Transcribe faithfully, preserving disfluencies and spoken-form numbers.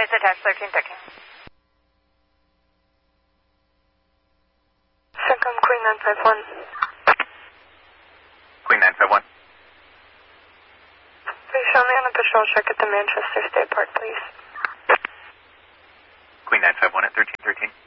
It's attached, thirteen thirteen. Second Queen nine five one. Queen nine five one. Please show me on a patrol check at the Manchester State Park, please. Queen nine five one at thirteen thirteen.